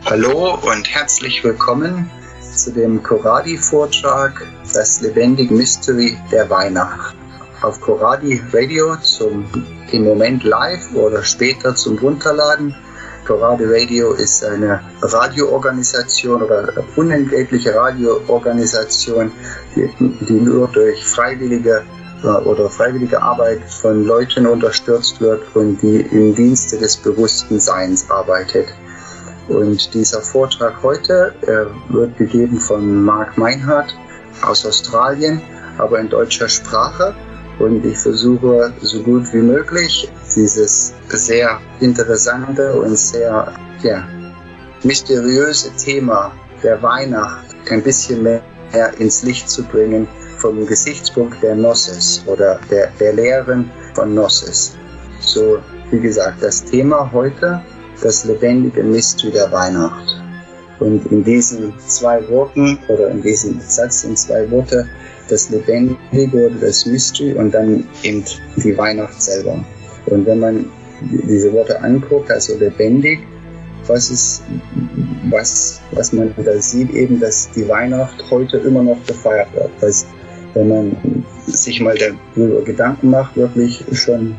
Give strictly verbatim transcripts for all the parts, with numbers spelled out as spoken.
Hallo und herzlich willkommen zu dem Coradi-Vortrag, das lebendige Mystery der Weihnacht. Auf Coradi Radio zum im Moment live oder später zum Runterladen. Coradi Radio ist eine Radioorganisation oder eine unentgeltliche Radioorganisation, die, die nur durch freiwillige oder freiwillige Arbeit von Leuten unterstützt wird und die im Dienste des bewussten Seins arbeitet. Und dieser Vortrag heute äh, wird gegeben von Mark Meinhardt aus Australien, aber in deutscher Sprache. Und ich versuche so gut wie möglich dieses sehr interessante und sehr ja, mysteriöse Thema der Weihnacht ein bisschen mehr ins Licht zu bringen vom Gesichtspunkt der Gnosis oder der, der Lehren von Gnosis. So, wie gesagt, das Thema heute: das lebendige Mystery der Weihnacht. Und in diesen zwei Worten oder in diesem Satz in zwei Worte das Lebendige oder das Mystery und dann eben die Weihnacht selber. Und wenn man diese Worte anguckt, also lebendig, was ist, was, was man da sieht, eben, dass die Weihnacht heute immer noch gefeiert wird. Was, wenn man sich mal darüber Gedanken macht, wirklich schon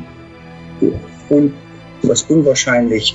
un, was unwahrscheinlich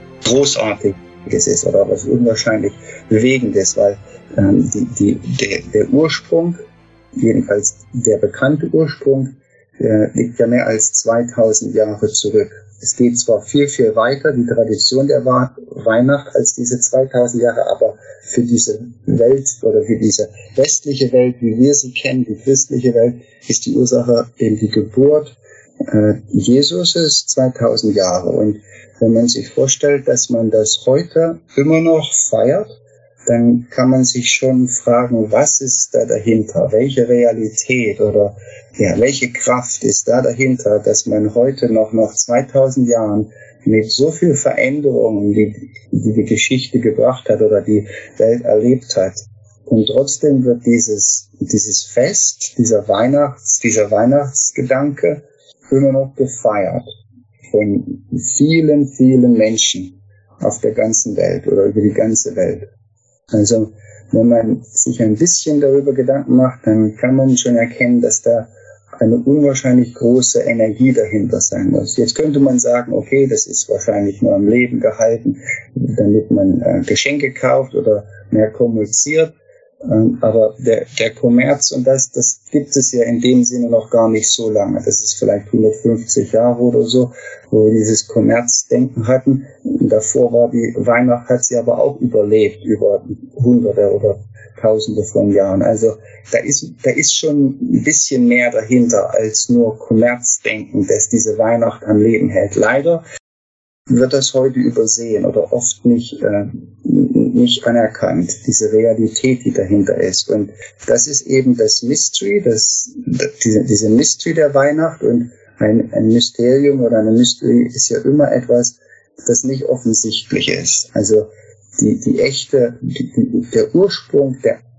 Großartiges ist oder was unwahrscheinlich Bewegendes, weil ähm, die, die, der, der Ursprung, jedenfalls der bekannte Ursprung, äh, liegt ja mehr als zweitausend Jahre zurück. Es geht zwar viel, viel weiter, die Tradition der Weihnacht, als diese zweitausend Jahre, aber für diese Welt oder für diese westliche Welt, wie wir sie kennen, die christliche Welt, ist die Ursache eben die Geburt äh, Jesus ist zweitausend Jahre. Und wenn man sich vorstellt, dass man das heute immer noch feiert, dann kann man sich schon fragen, was ist da dahinter? Welche Realität oder ja, welche Kraft ist da dahinter, dass man heute noch nach zweitausend Jahren mit so viel Veränderungen, die, die die Geschichte gebracht hat oder die Welt erlebt hat, und trotzdem wird dieses, dieses Fest, dieser Weihnachts, dieser Weihnachtsgedanke immer noch gefeiert von vielen, vielen Menschen auf der ganzen Welt oder über die ganze Welt. Also wenn man sich ein bisschen darüber Gedanken macht, dann kann man schon erkennen, dass da eine unwahrscheinlich große Energie dahinter sein muss. Jetzt könnte man sagen, okay, das ist wahrscheinlich nur am Leben gehalten, damit man äh, Geschenke kauft oder mehr kommuniziert. Ähm, aber der, der Kommerz und das, das gibt es ja in dem Sinne noch gar nicht so lange. Das ist vielleicht hundertfünfzig Jahre oder so, wo wir dieses Kommerzdenken hatten. Und davor war die Weihnacht, hat sie aber auch überlebt über Hunderte oder Tausende von Jahren. Also da ist, da ist schon ein bisschen mehr dahinter als nur Kommerzdenken, das diese Weihnacht am Leben hält. Leider wird das heute übersehen oder oft nicht, äh, nicht anerkannt, diese Realität, die dahinter ist. Und das ist eben das Mystery, das, diese, diese Mystery der Weihnacht. Und ein, ein Mysterium oder eine Mystery ist ja immer etwas, das nicht offensichtlich ist. Also die, die echte, die, der Ursprung der